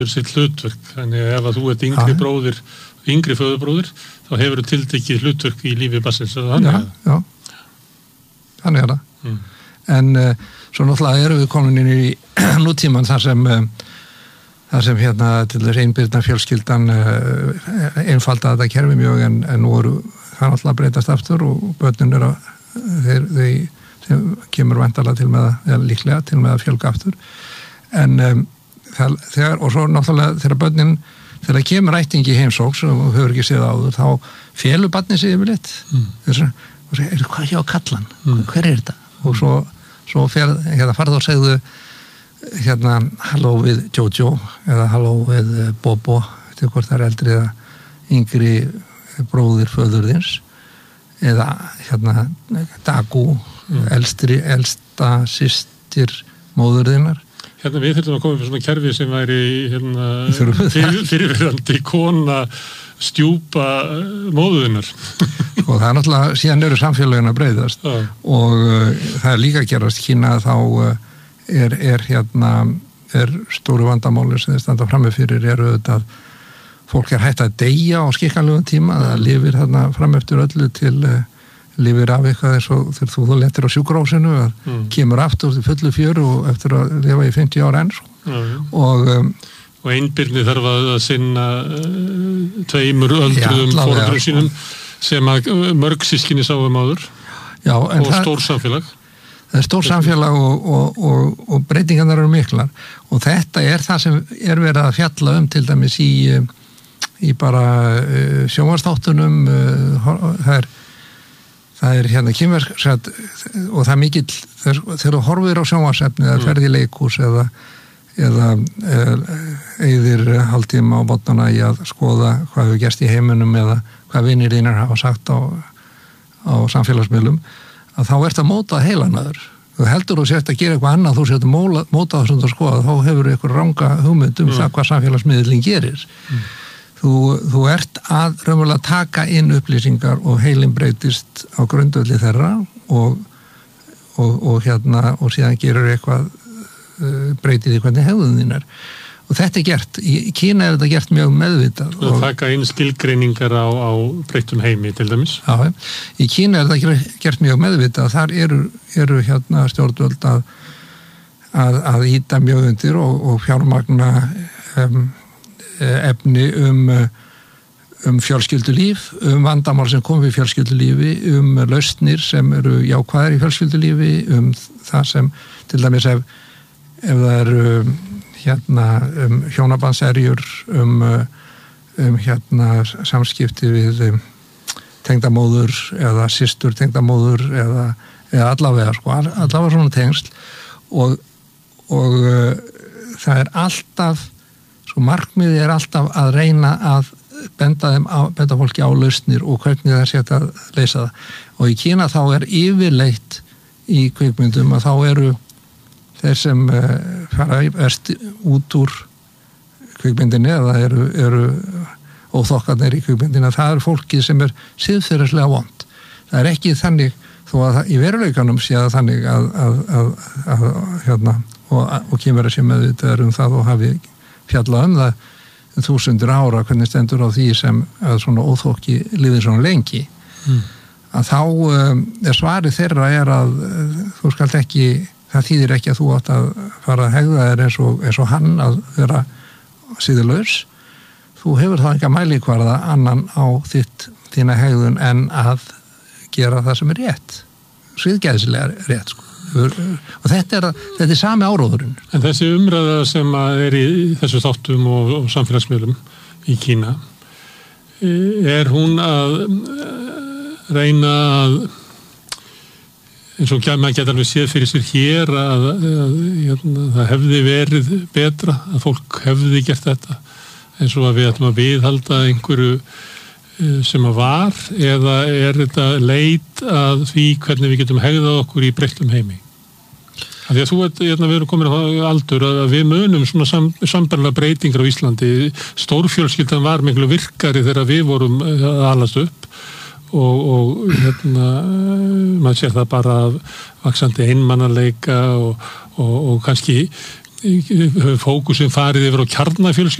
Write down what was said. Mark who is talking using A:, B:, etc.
A: sitt hlutverk, þannig ef að þú ert yngri föðurbróðir, þá hefur þú tiltekið hlutverk í lífi barnsins.
B: Já. Þannig það. En svo náttúrulega erum við komin inn í nútíman þar sem hérna til þess einbyrna fjölskyldan einfalda þetta kerfi mjög en nú eru það náttúrulega breytast aftur og börnin þeim kemur væntanlega til með að líklega til með að fjölga aftur en og svo náttúrulega þegar kemur ættingi heimsóks og hefur ekki séð áður þá félur barnið sig yfirleitt og segir, hvað hjá kallan? Hver er þetta? Og svo farðu og segðu hérna halló við Jojo eða halló við Bobo þetta hvort það er eldri eða yngri bróðir föðurðins eða hérna Dagu elsta systir móðurðinnar.
A: Hérna við þurfum að koma fyrir svona kerfi sem væri fyrirverandi kona stjúpa móðuðinnar.
B: Og það er náttúrulega, síðan eru samfélagin að breyðast og það er líka að gerast Kína þá er stóru vandamáli sem þeir standa frammi fyrir auðvitað fólk hætt að deyja á skikkanlegum tíma það lifir þarna fram eftir öllu til lifir af eitthvað eins og þegar þú lentir á sjúkrahúsinu kemur aftur til fullu fjöru og eftir að lifa í 50 ára enn
A: og einbirni þarf að sinna tveimur öldruðum foreldrum sínum sem að mörg systkini sáum áður og stór samfélag.
B: Það er stór samfélag og breytingarnar eru miklar og þetta er það sem er verið að fjalla til dæmis í bara sjónvarpsþáttunum það er hérna kynverksett og það er mikill þegar þú horfir á sjónvarpsefni eða ferð í leikhús eða eyðir hálftíma á botnana í að skoða hvað hefur gerst í heiminum eða hvað vinir þínar hafa sagt á samfélagsmiðlum að þá ert að móta heilanaður. Þú heldur þú sért að gera eitthvað annað, þú sért að móta það sem þú skoða, þá hefur þú eitthvað ranga hugmynd það hvað samfélagsmiðlinn gerir. Þú ert að raunverulega taka inn upplýsingar og heilin breytist á grundvelli þeirra og síðan gerur eitthvað breytið í hvernig hegðun þín er. Og þetta er gert, í Kína er þetta gert mjög meðvitað.
A: Og taka inn skilgreiningar á breyttum heimi til dæmis.
B: Já, í Kína er þetta gert mjög meðvitað. Þar eru stjórnvöld að ýta mjög undir og fjármagna efni fjölskyldulíf, vandamál sem kom við fjölskyldulífi, lausnir sem eru jákvæðar í fjölskyldulífi, það sem til dæmis ef það eru hjónabandserjur samskipti við tengdamóður eða systur tengdamóður eða allavega svona tengsl og það er alltaf markmiðið er alltaf að reyna að benda fólki á lausnir og hvernig það sé að leysa það og í Kína þá er yfirleitt í kvikmyndum að þá eru þeir sem fara verst út úr kvikmyndinni eða eru óþokkarnir í kvikmyndinni það er fólkið sem er siðferðislega vont. Það er ekki þannig þó að í veruleikanum sé það þannig og kemur að sé meðvitaður það og hafi fjallað það 1000 ára hvernig stendur á því sem að svona óþokki lifir svona lengi að þá svarið þeirra að þú skalt ekki það þýðir ekki að þú átt að fara að hegða þér eins og hann að vera síðulaus. Þú hefur þá ekki að mælikvarða annan á þína hegðun en að gera það sem er rétt. Siðgæðislega rétt, Og þetta er sami áróðurinn. En
A: þessi umræða sem er í þessu þáttum og samfélagsmiðlum í Kína, er hún að reyna að eins og maður geta alveg séð fyrir sér hér að það hefði verið betra, að fólk hefði gert þetta eins og að við ætlum að viðhalda einhverju sem að var eða er þetta leit að því hvernig við getum hegðað okkur í breyttum heimi? Af því að við erum komin á aldur að við munum svona sambærilega breytingar á Íslandi. Stórfjölskyldan var miklu virkari þegar við vorum að alast upp og maður sér það bara af vaxandi einmannaleika og kannski fókusin farið yfir á kjarnafjölskyldu